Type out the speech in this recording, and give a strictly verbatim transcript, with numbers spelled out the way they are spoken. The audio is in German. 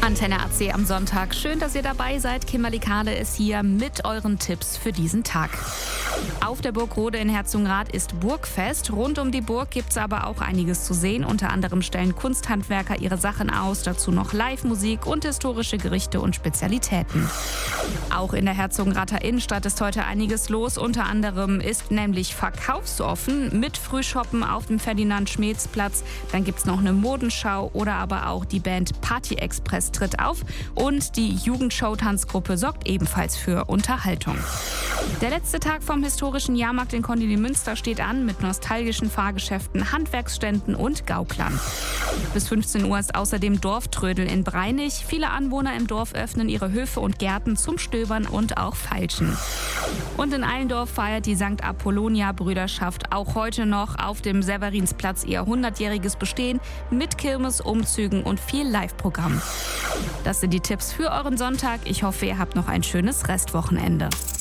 Antenne A C am Sonntag. Schön, dass ihr dabei seid. Kimberly Kahle ist hier mit euren Tipps für diesen Tag. Auf der Burg Rode in Herzogenrath ist Burgfest. Rund um die Burg gibt es aber auch einiges zu sehen. Unter anderem stellen Kunsthandwerker ihre Sachen aus. Dazu noch Live-Musik und historische Gerichte und Spezialitäten. Auch in der Herzogenrather Innenstadt ist heute einiges los. Unter anderem ist nämlich verkaufsoffen mit Frühshoppen auf dem Ferdinand-Schmeetz-Platz. Dann gibt es noch eine Modenschau oder aber auch die Band Party Express tritt auf. Und die Jugendshow-Tanzgruppe sorgt ebenfalls für Unterhaltung. Der letzte Tag vom historischen Jahrmarkt in Kondili-Münster steht an mit nostalgischen Fahrgeschäften, Handwerksständen und Gauklern. Bis fünfzehn Uhr ist außerdem Dorftrödel in Breinig. Viele Anwohner im Dorf öffnen ihre Höfe und Gärten zum Stöbern und auch Feilschen. Und in Allendorf feiert die Sankt Apollonia-Brüderschaft auch heute noch auf dem Severinsplatz ihr hundertjähriges Bestehen mit Kirmes, Umzügen und viel Live-Programm. Das sind die Tipps für euren Sonntag. Ich hoffe, ihr habt noch ein schönes Restwochenende.